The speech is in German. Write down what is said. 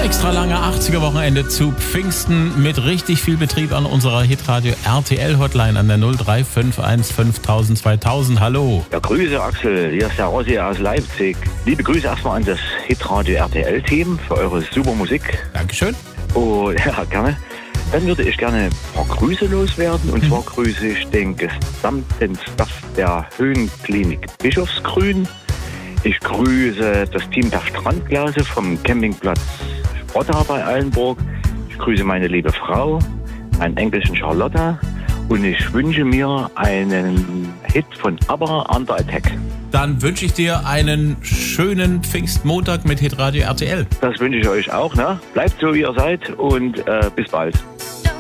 extra lange 80er-Wochenende zu Pfingsten mit richtig viel Betrieb an unserer Hitradio RTL-Hotline an der 0351 5000 2000. Hallo. Ja, Grüße Axel, hier ist der Rossi aus Leipzig. Liebe Grüße erstmal an das Hitradio RTL-Team für eure super Musik. Dankeschön. Und ja, gerne. Dann würde ich gerne ein paar Grüße loswerden. Und zwar grüße ich den gesamten Staff der Höhenklinik Bischofsgrün. Ich grüße das Team der Strandglase vom Campingplatz Sprotta bei Eilenburg. Ich grüße meine liebe Frau, mein Enkelchen Charlotta. Und ich wünsche mir einen Hit von ABBA, Under Attack. Dann wünsche ich dir einen schönen Pfingstmontag mit Hitradio RTL. Das wünsche ich euch auch, ne? Bleibt so, wie ihr seid und bis bald.